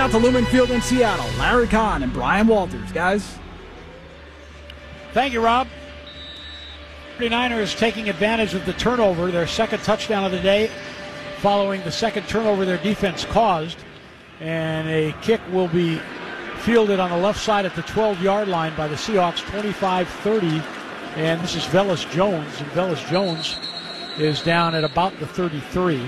out to Lumen Field in Seattle. Larry Kahn and Brian Walters, guys. Thank you, Rob. 49ers taking advantage of the turnover, their second touchdown of the day, following the second turnover their defense caused. And a kick will be fielded on the left side at the 12-yard line by the Seahawks, 25-30. And this is Velus Jones. And Velus Jones is down at about the 33.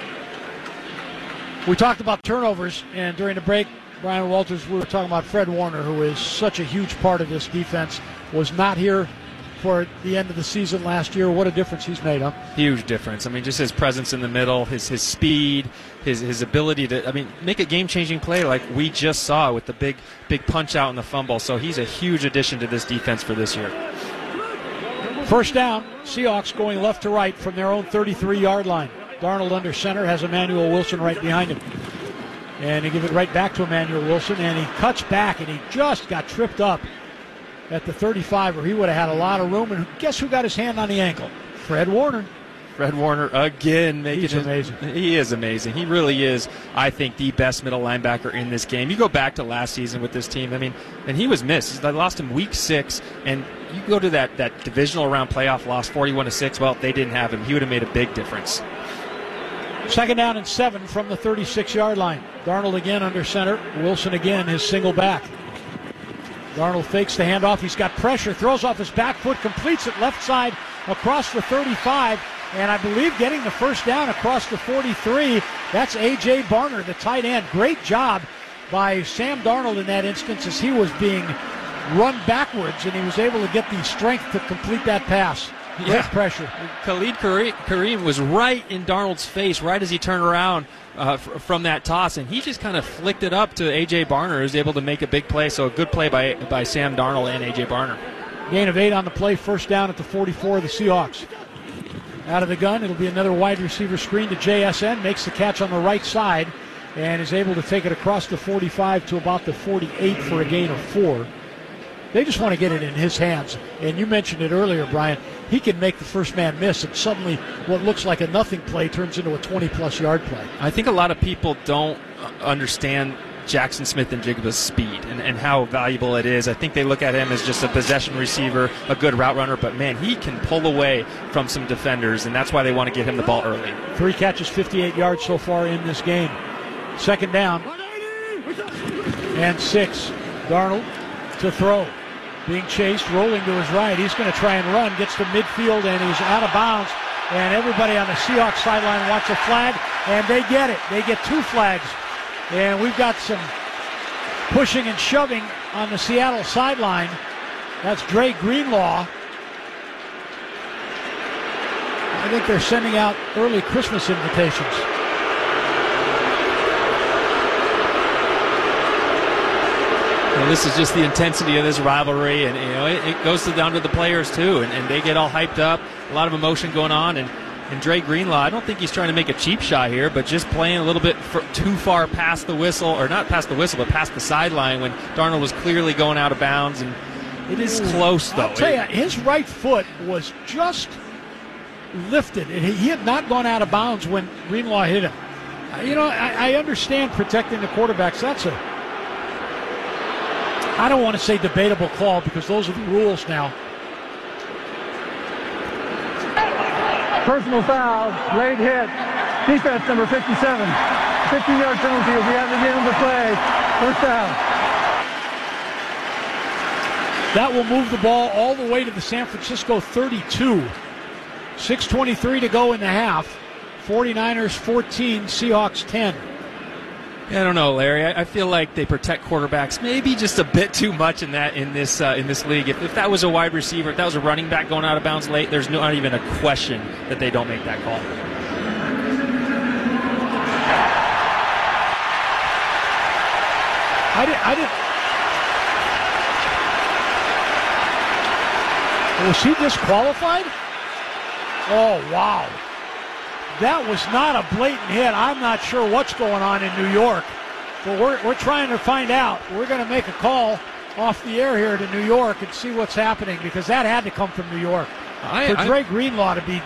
We talked about turnovers, and during the break, Brian Walters, we were talking about Fred Warner, who is such a huge part of this defense, was not here for the end of the season last year. What a difference he's made, huh? Huge difference. I mean, just his presence in the middle, his speed, his ability to, make a game-changing play like we just saw with the big punch out and the fumble. So he's a huge addition to this defense for this year. First down, Seahawks going left to right from their own 33-yard line. Darnold under center, has Emmanuel Wilson right behind him. And they give it right back to Emmanuel Wilson, and he cuts back, and he just got tripped up at the 35, where he would have had a lot of room. And guess who got his hand on the ankle? Fred Warner. Fred Warner again making He's amazing. He is amazing. He really is, I think, the best middle linebacker in this game. You go back to last season with this team, and he was missed. They lost him week 6, and you go to that divisional round playoff loss, 41-6. Well, they didn't have him. He would have made a big difference. Second down and 7 from the 36-yard line. Darnold again under center. Wilson again, his single back. Darnold fakes the handoff. He's got pressure, throws off his back foot, completes it left side across the 35, and I believe getting the first down across the 43. That's A.J. Barner, the tight end. Great job by Sam Darnold in that instance as he was being run backwards, and he was able to get the strength to complete that pass. Great pressure. Khalid Kareem was right in Darnold's face right as he turned around from that toss, and he just kind of flicked it up to A.J. Barner, who's able to make a big play. So a good play by Sam Darnold and A.J. Barner. Gain of 8 on the play, first down at the 44 of the Seahawks. Out of the gun, it'll be another wide receiver screen to JSN, makes the catch on the right side, and is able to take it across the 45 to about the 48 for a gain of 4. They just want to get it in his hands. And you mentioned it earlier, Brian. He can make the first man miss, and suddenly what looks like a nothing play turns into a 20-plus yard play. I think a lot of people don't understand Jackson Smith-Njigba's speed and how valuable it is. I think they look at him as just a possession receiver, a good route runner, but, man, he can pull away from some defenders, and that's why they want to get him the ball early. 3 catches, 58 yards so far in this game. Second down and 6. Darnold to throw. Being chased, rolling to his right. He's going to try and run, gets to midfield, and he's out of bounds. And everybody on the Seahawks sideline wants a flag, and they get it. They get 2 flags. And we've got some pushing and shoving on the Seattle sideline. That's Dre Greenlaw. I think they're sending out early Christmas invitations. Well, this is just the intensity of this rivalry, and it goes down to the players too, and they get all hyped up. A lot of emotion going on, and Dre Greenlaw, I don't think he's trying to make a cheap shot here, but just playing a little bit too far past the whistle, or not past the whistle, but past the sideline when Darnold was clearly going out of bounds, and it is close though. I'll tell you, his right foot was just lifted, and he had not gone out of bounds when Greenlaw hit him. I understand protecting the quarterbacks. That's I don't want to say debatable call because those are the rules now. Personal foul, late hit, defense number 57. 15-yard penalty will be added in the play. First down. That will move the ball all the way to the San Francisco 32. 6:23 to go in the half. 49ers 14, Seahawks 10. I don't know, Larry. I feel like they protect quarterbacks maybe just a bit too much in this league. If that was a wide receiver, if that was a running back going out of bounds late, there's not even a question that they don't make that call. Was he disqualified? Oh, wow. That was not a blatant hit. I'm not sure what's going on in New York, but we're trying to find out. We're going to make a call off the air here to New York and see what's happening because that had to come from New York. For Dre Greenlaw to be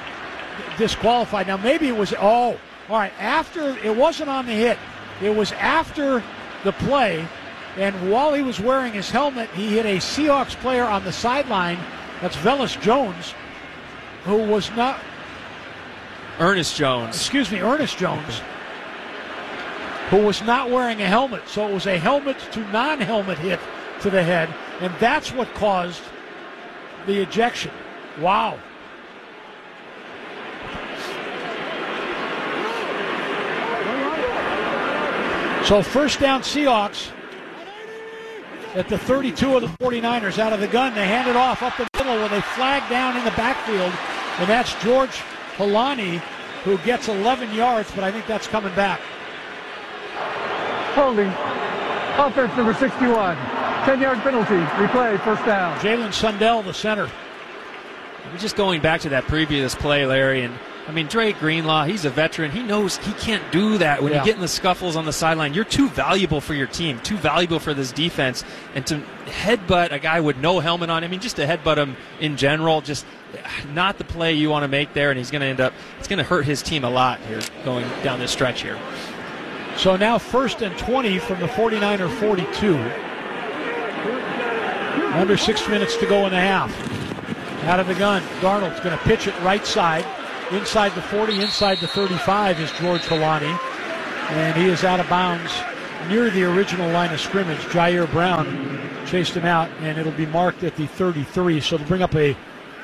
disqualified. Now, maybe it was, all right, after, it wasn't on the hit. It was after the play, and while he was wearing his helmet, he hit a Seahawks player on the sideline. That's Velus Jones, who was not... Ernest Jones, who was not wearing a helmet. So it was a helmet to non-helmet hit to the head, and that's what caused the ejection. Wow. So first down Seahawks at the 32 of the 49ers. Out of the gun, they hand it off up the middle with a flag down in the backfield, and that's George Holani, who gets 11 yards, but I think that's coming back. Holding. Offense number 61. 10-yard penalty. Replay. First down. Jalen Sundell, the center. Just going back to that previous play, Larry, and I mean, Dre Greenlaw, he's a veteran. He knows he can't do that when you get in the scuffles on the sideline. You're too valuable for your team, too valuable for this defense. And to headbutt a guy with no helmet on, I mean, just to headbutt him in general, just not the play you want to make there. And he's going to end up, it's going to hurt his team a lot here going down this stretch here. So now 1st and 20 from the 49er 42. Under 6 minutes to go in the half. Out of the gun, Darnold's going to pitch it right side. Inside the 40, inside the 35 is George Holani. And he is out of bounds near the original line of scrimmage. Jair Brown chased him out, and it'll be marked at the 33. So to bring up a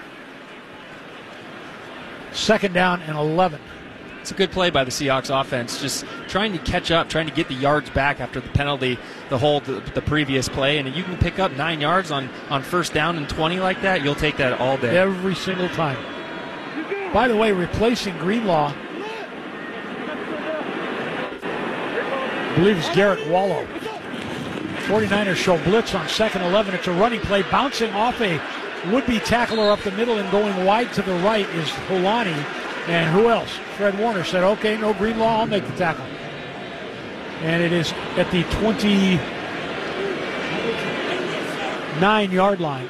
2nd down and 11. It's a good play by the Seahawks offense, just trying to catch up, trying to get the yards back after the penalty, the previous play. And if you can pick up 9 yards on 1st down and 20 like that, you'll take that all day. Every single time. By the way, replacing Greenlaw, I believe it's Garrett Wallow. 49ers show blitz on 2nd 11. It's a running play, bouncing off a would-be tackler up the middle and going wide to the right is Holani. And who else? Fred Warner said, okay, no Greenlaw, I'll make the tackle. And it is at the 29-yard line.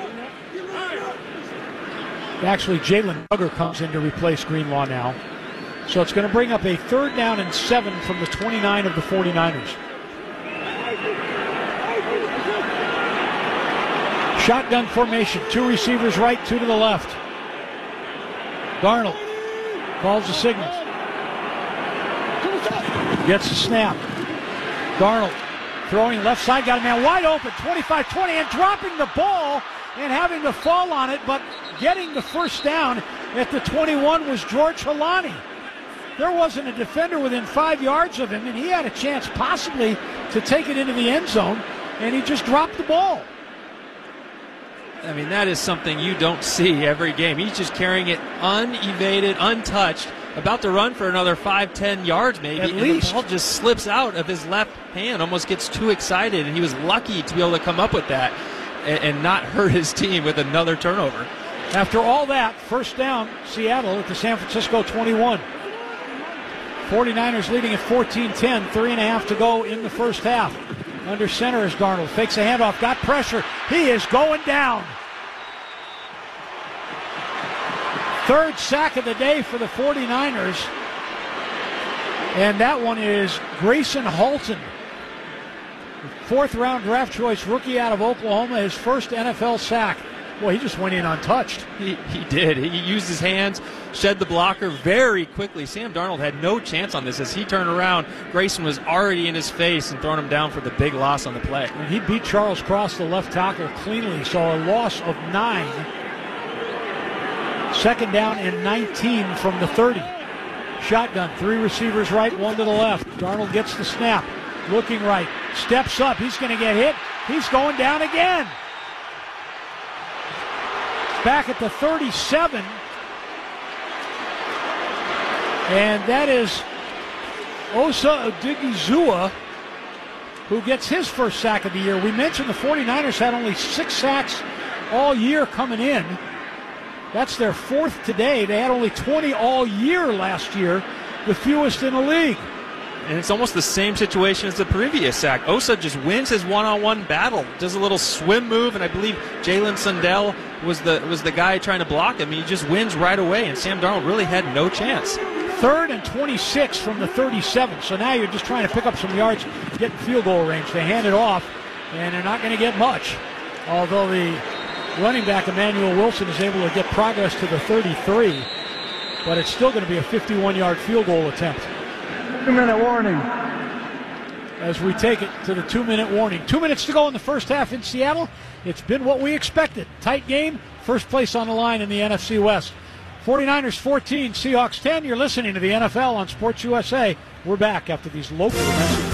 Actually, Jalen Duggar comes in to replace Greenlaw now. So it's going to bring up a 3rd down and 7 from the 29 of the 49ers. Shotgun formation, 2 receivers right, 2 to the left. Darnold calls the signals. Gets the snap. Darnold throwing left side, got a man wide open, 25-20, and dropping the ball and having to fall on it, but getting the 1st down at the 21 was George Holani. There wasn't a defender within 5 yards of him, and he had a chance possibly to take it into the end zone, and he just dropped the ball. I mean, that is something you don't see every game. He's just carrying it unevaded, untouched, about to run for another 5-10 yards maybe. At least. The ball just slips out of his left hand, almost gets too excited, and he was lucky to be able to come up with that and not hurt his team with another turnover. After all that, 1st down, Seattle at the San Francisco 21. 49ers leading at 14-10, 3.5 to go in the 1st half. Under center is Darnold, fakes a handoff, got pressure, he is going down. 3rd sack of the day for the 49ers, and that one is Grayson Halton. 4th round draft choice rookie out of Oklahoma, his 1st NFL sack. Boy, he just went in untouched. He did. He used his hands, shed the blocker very quickly. Sam Darnold had no chance on this. As he turned around, Grayson was already in his face and throwing him down for the big loss on the play. And he beat Charles Cross, the left tackle, cleanly. So a loss of 9. 2nd down and 19 from the 30. Shotgun, 3 receivers right, 1 to the left. Darnold gets the snap, looking right, steps up. He's going to get hit. He's going down again. Back at the 37. And that is Osa Odigizua, who gets his 1st sack of the year. We mentioned the 49ers had only 6 sacks all year coming in. That's their 4th today. They had only 20 all year last year, the fewest in the league. And it's almost the same situation as the previous sack. Osa just wins his one-on-one battle, does a little swim move, and I believe Jalen Sundell was the guy trying to block him. He just wins right away, and Sam Darnold really had no chance. 3rd and 26 from the 37. So now you're just trying to pick up some yards, get in field goal range. They hand it off, and they're not going to get much. Although the running back, Emmanuel Wilson, is able to get progress to the 33. But it's still going to be a 51-yard field goal attempt. 2-minute warning. As we take it to the 2-minute warning. 2 minutes to go in the first half in Seattle. It's been what we expected. Tight game, first place on the line in the NFC West. 49ers 14, Seahawks 10. You're listening to the NFL on Sports USA. We're back after these local messages.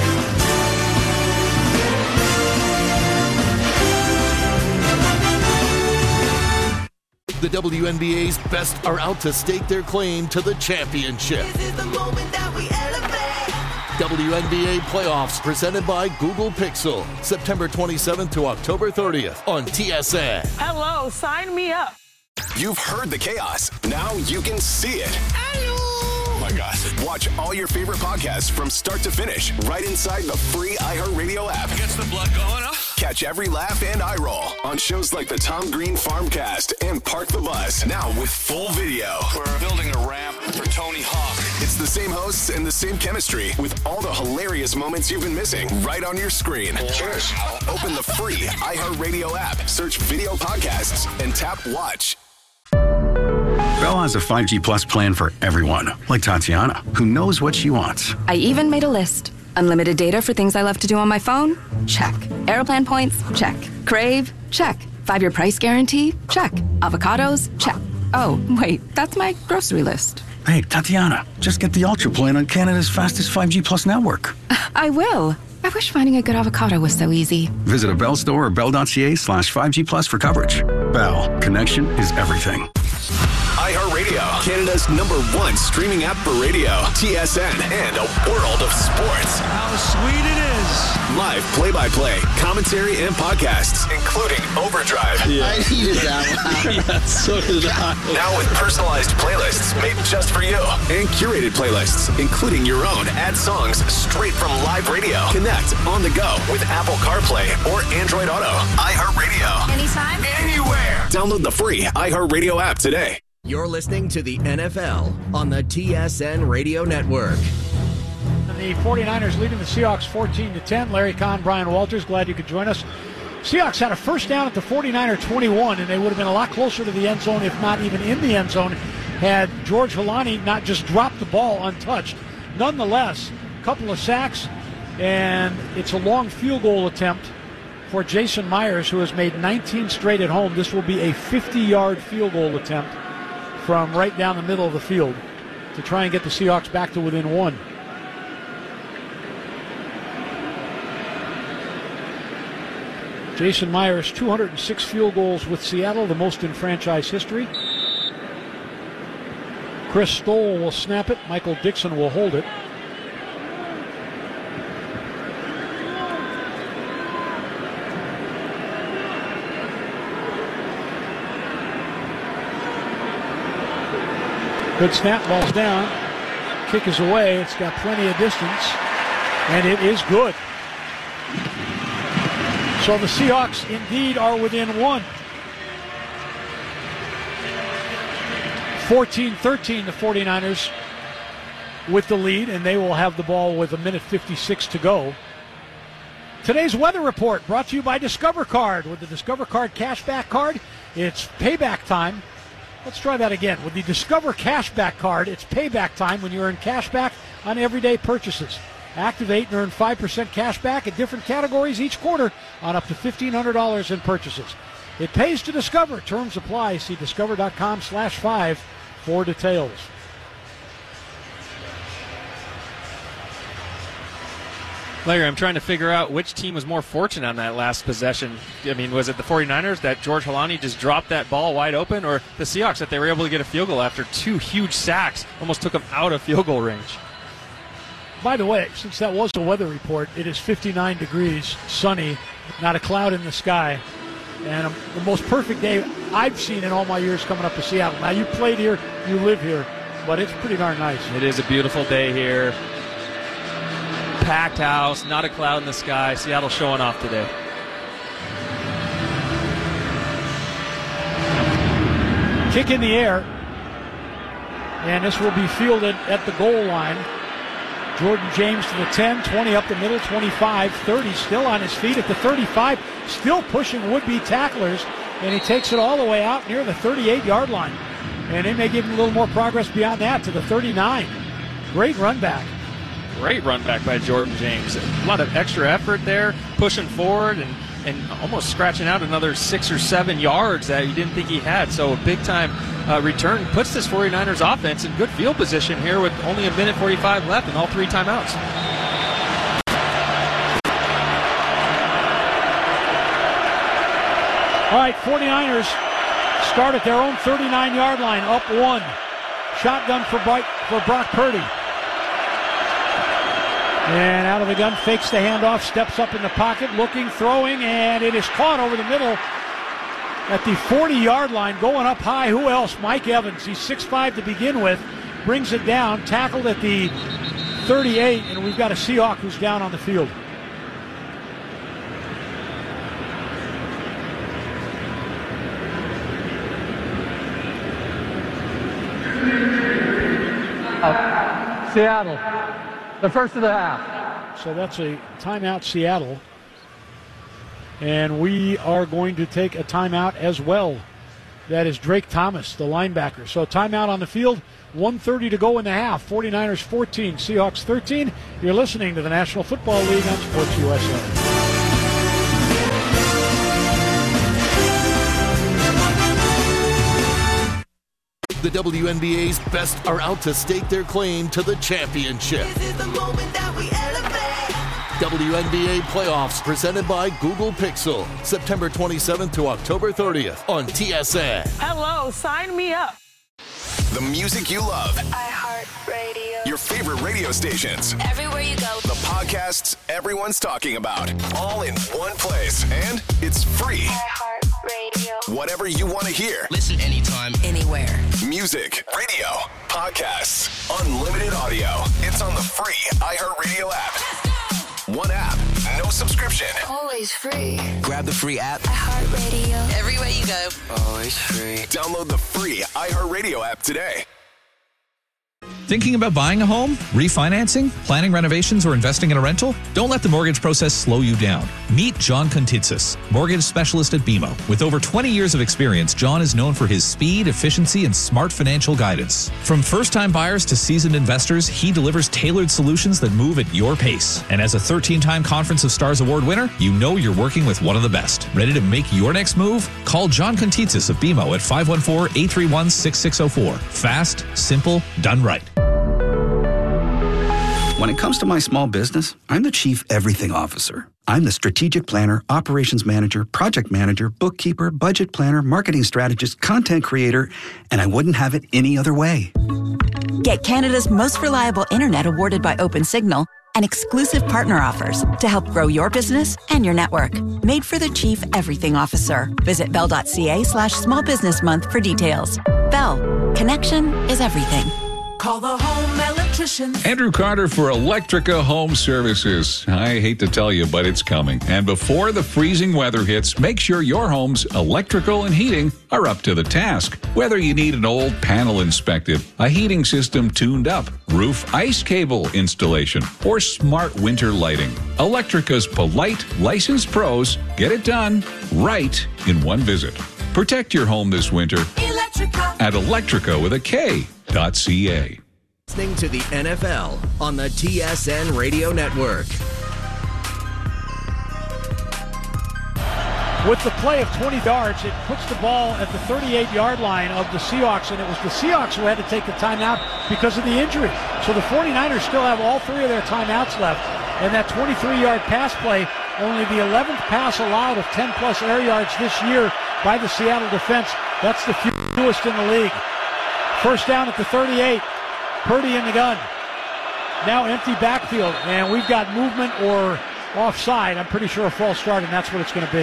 The WNBA's best are out to stake their claim to the championship. This is the moment that we elevate. WNBA playoffs presented by Google Pixel. September 27th to October 30th on TSN. Hello, sign me up. You've heard the chaos. Now you can see it. Hello. Oh my gosh. Watch all your favorite podcasts from start to finish right inside the free iHeartRadio app. Gets the blood going, huh? Catch every laugh and eye roll on shows like the Tom Green Farmcast and Park the Bus. Now with full video. We're building a ramp for Tony Hawk. It's the same hosts and the same chemistry with all the hilarious moments you've been missing right on your screen. Cheers. Open the free iHeartRadio app, search video podcasts, and tap watch. Bell has a 5G Plus plan for everyone, like Tatiana, who knows what she wants. I even made a list. Unlimited data for things I love to do on my phone? Check. Airplan points? Check. Crave? Check. 5-year price guarantee? Check. Avocados? Check. Oh, wait, that's my grocery list. Hey, Tatiana, just get the Ultra plan on Canada's fastest 5G Plus network. I will. I wish finding a good avocado was so easy. Visit a Bell store or bell.ca/5G Plus for coverage. Bell, connection is everything. iHeartRadio, Canada's #1 streaming app for radio, TSN, and a world of sports. How sweet it is. Live play-by-play, commentary, and podcasts, including Overdrive. I needed that one. Yeah, so did I. Now with personalized playlists made just for you. And curated playlists, including your own. Add songs straight from live radio. Connect on the go with Apple CarPlay or Android Auto. iHeartRadio. Anytime, Anywhere. Download the free iHeartRadio app today. You're listening to the NFL on the TSN Radio Network. The 49ers leading the Seahawks 14-10. Larry Kahn, Brian Walters, glad you could join us. Seahawks had a first down at the 49er 21, and they would have been a lot closer to the end zone, if not even in the end zone, had George Holani not just dropped the ball untouched. Nonetheless, a couple of sacks, and it's a long field goal attempt for Jason Myers, who has made 19 straight at home. This will be a 50-yard field goal attempt from right down the middle of the field to try and get the Seahawks back to within one. Jason Myers, 206 field goals with Seattle, the most in franchise history. Chris Stoll will snap it. Michael Dixon will hold it. Good snap, ball's down. Kick is away. It's got plenty of distance, and it is good. So the Seahawks indeed are within one. 14-13, the 49ers with the lead, and they will have the ball with 1:56 to go. Today's weather report brought to you by Discover Card. With the Discover Card cashback card, it's payback time. Let's try that again. With the Discover Cashback Card, it's payback time when you earn cashback on everyday purchases. Activate and earn 5% cash back in different categories each quarter on up to $1,500 in purchases. It pays to Discover. Terms apply. See discover.com/5 for details. Larry, I'm trying to figure out which team was more fortunate on that last possession. I mean, was it the 49ers that George Holani just dropped that ball wide open, or the Seahawks that they were able to get a field goal after two huge sacks, almost took them out of field goal range? By the way, since that was the weather report, it is 59 degrees, sunny, not a cloud in the sky, and the most perfect day I've seen in all my years coming up to Seattle. Now, you played here, you live here, but it's pretty darn nice. It is a beautiful day here. Packed house, not a cloud in the sky. Seattle showing off today. Kick in the air. And this will be fielded at the goal line. Jordan James to the 10, 20 up the middle, 25, 30 still on his feet at the 35, still pushing would-be tacklers, and he takes it all the way out near the 38-yard line. And they may give him a little more progress beyond that to the 39. Great run back. Great run back by Jordan James. A lot of extra effort there, pushing forward and almost scratching out another 6 or 7 yards that you didn't think he had. So a big-time return puts this 49ers offense in good field position here with only a minute 45 left and all 3 timeouts. All right, 49ers start at their own 39-yard line, up 1. Shotgun for Brock Purdy. And out of the gun, fakes the handoff, steps up in the pocket, looking, throwing, and it is caught over the middle at the 40-yard line, going up high. Who else? Mike Evans. He's 6'5" to begin with. Brings it down, tackled at the 38, and we've got a Seahawk who's down on the field. Seattle, the first of the half. So that's a timeout, Seattle. And we are going to take a timeout as well. That is Drake Thomas, the linebacker. So timeout on the field, 1:30 to go in the half. 49ers 14, Seahawks 13. You're listening to the National Football League on Sports USA. The WNBA's best are out to stake their claim to the championship. This is the moment that we elevate. WNBA playoffs presented by Google Pixel. September 27th to October 30th on TSN. Hello, sign me up. The music you love. iHeartRadio. Your favorite radio stations. Everywhere you go. The podcasts everyone's talking about. All in one place. And it's free. iHeartRadio. Whatever you want to hear. Listen anytime, anywhere. Music, radio, podcasts, unlimited audio. It's on the free iHeartRadio app. One app, no subscription. Always free. Grab the free app. iHeartRadio. Everywhere you go. Always free. Download the free iHeartRadio app today. Thinking about buying a home, refinancing, planning renovations, or investing in a rental? Don't let the mortgage process slow you down. Meet John Kontitsis, mortgage specialist at BMO. With over 20 years of experience, John is known for his speed, efficiency, and smart financial guidance. From first-time buyers to seasoned investors, he delivers tailored solutions that move at your pace. And as a 13-time Conference of Stars Award winner, you know you're working with one of the best. Ready to make your next move? Call John Kontitsis of BMO at 514-831-6604. Fast, simple, done right. When it comes to my small business, I'm the Chief Everything Officer. I'm the strategic planner, operations manager, project manager, bookkeeper, budget planner, marketing strategist, content creator, and I wouldn't have it any other way. Get Canada's most reliable internet awarded by OpenSignal and exclusive partner offers to help grow your business and your network. Made for the Chief Everything Officer. Visit bell.ca/small business month for details. Bell. Connection is everything. Call the home electrician. Andrew Carter for Electrica Home Services. I hate to tell you, but it's coming. And before the freezing weather hits, make sure your home's electrical and heating are up to the task. Whether you need an old panel inspected, a heating system tuned up, roof ice cable installation, or smart winter lighting, Electrica's polite, licensed pros get it done right in one visit. Protect your home this winter Electrica. at electrica.ca. Listening to the NFL on the TSN Radio Network. With the play of 20 yards, it puts the ball at the 38-yard line of the Seahawks, and it was the Seahawks who had to take the timeout because of the injury. So the 49ers still have all 3 of their timeouts left, and that 23-yard pass play, only the 11th pass allowed of 10-plus air yards this year by the Seattle defense. That's the fewest in the league. First down at the 38. Purdy in the gun. Now empty backfield, and we've got movement or offside. I'm pretty sure a false start, and that's what it's going to be.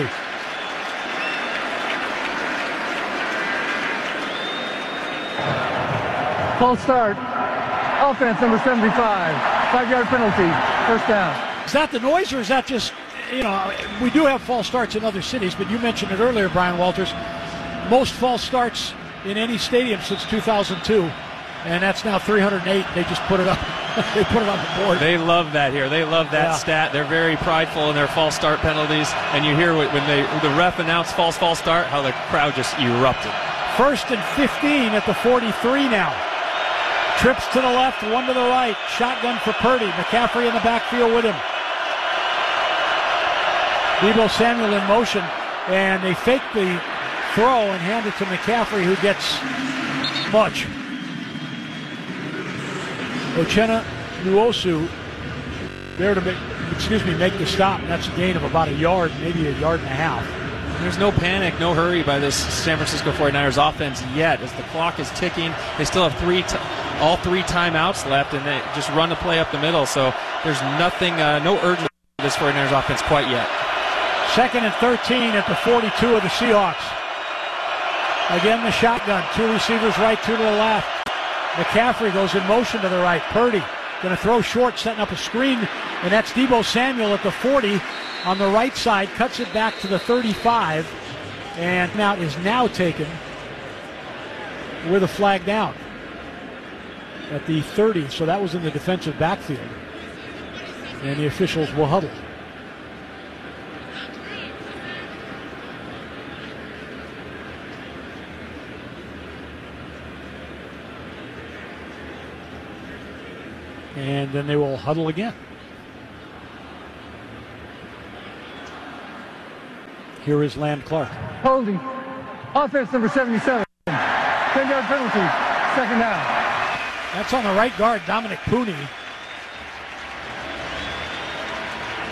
False start. Offense number 75. 5-yard penalty. First down. Is that the noise, or is that just, we do have false starts in other cities, but you mentioned it earlier, Brian Walters. Most false starts in any stadium since 2002. And that's now 308. They just put it up. They put it on the board. They love that here. They love that stat. They're very prideful in their false start penalties. And you hear when the ref announced false start, how the crowd just erupted. 1st and 15 at the 43 now. Trips to the left, one to the right. Shotgun for Purdy. McCaffrey in the backfield with him. Deebo Samuel in motion, and they fake the throw and hand it to McCaffrey, who gets much. Uchenna Nwosu there to make the stop. And that's a gain of about a yard, maybe a yard and a half. There's no panic, no hurry by this San Francisco 49ers offense yet. As the clock is ticking, they still have all three timeouts left, and they just run the play up the middle. So there's nothing, no urgency for this 49ers offense quite yet. 2nd and 13 at the 42 of the Seahawks. Again, the shotgun. 2 receivers right, 2 to the left. McCaffrey goes in motion to the right. Purdy going to throw short, setting up a screen, and that's Deebo Samuel at the 40 on the right side. Cuts it back to the 35, and now is now taken with a flag down at the 30. So that was in the defensive backfield, and the officials will huddle. And then they will huddle again. Here is Land Clark. Holding. Offense number 77. 10-yard penalty. 2nd down. That's on the right guard, Dominic Pooney.